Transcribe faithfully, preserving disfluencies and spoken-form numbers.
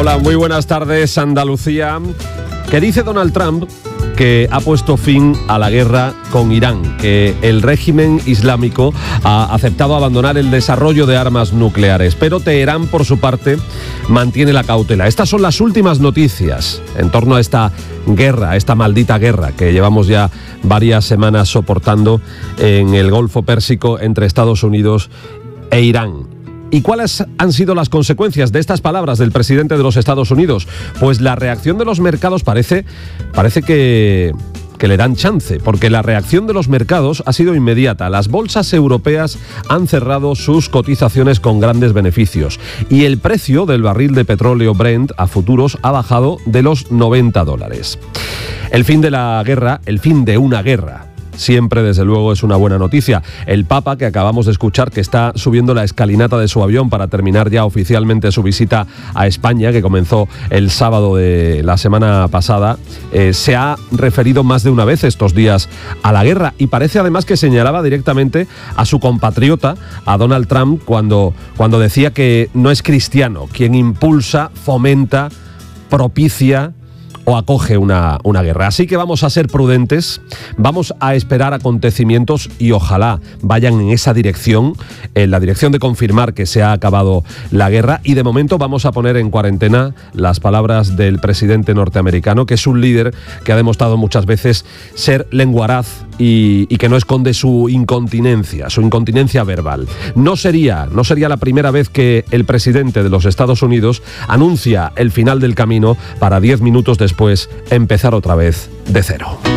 Hola, muy buenas tardes, Andalucía. ¿Qué dice Donald Trump? Que ha puesto fin a la guerra con Irán, que el régimen islámico ha aceptado abandonar el desarrollo de armas nucleares, pero Teherán, por su parte, mantiene la cautela. Estas son las últimas noticias en torno a esta guerra, esta maldita guerra que llevamos ya varias semanas soportando en el Golfo Pérsico entre Estados Unidos e Irán. ¿Y cuáles han sido las consecuencias de estas palabras del presidente de los Estados Unidos? Pues la reacción de los mercados parece, parece que, que le dan chance, porque la reacción de los mercados ha sido inmediata. Las bolsas europeas han cerrado sus cotizaciones con grandes beneficios y el precio del barril de petróleo Brent a futuros ha bajado de los noventa dólares. El fin de la guerra, el fin de una guerra, siempre, desde luego, es una buena noticia. El Papa, que acabamos de escuchar, que está subiendo la escalinata de su avión para terminar ya oficialmente su visita a España, que comenzó el sábado de la semana pasada, eh, se ha referido más de una vez estos días a la guerra y parece además que señalaba directamente a su compatriota, a Donald Trump, cuando, cuando decía que no es cristiano quien impulsa, fomenta, propicia o acoge una, una guerra. Así que vamos a ser prudentes, vamos a esperar acontecimientos y ojalá vayan en esa dirección, en la dirección de confirmar que se ha acabado la guerra, y de momento vamos a poner en cuarentena las palabras del presidente norteamericano, que es un líder que ha demostrado muchas veces ser lenguaraz y, y que no esconde su incontinencia, su incontinencia verbal. No sería, no sería la primera vez que el presidente de los Estados Unidos anuncia el final del camino para diez minutos después empezar otra vez de cero.